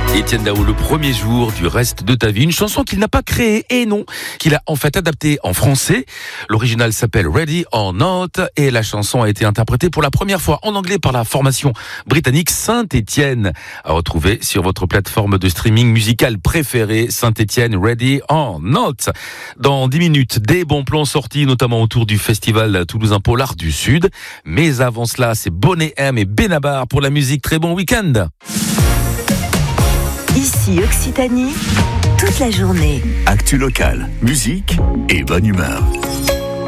Étienne Dao, le premier jour du reste de ta vie. Une chanson qu'il n'a pas créée, et non, qu'il a en fait adaptée en français. L'original s'appelle Ready or Not et la chanson a été interprétée pour la première fois en anglais par la formation britannique Saint-Étienne. À retrouver sur votre plateforme de streaming musical préférée, Saint-Étienne Ready or Not. Dans 10 minutes, des bons plans sortis, notamment autour du festival toulousain Polar du Sud. Mais avant cela, c'est Bonnet M et Benabar pour la musique. Très bon week-end. Ici Occitanie, toute la journée. Actu locale, musique et bonne humeur.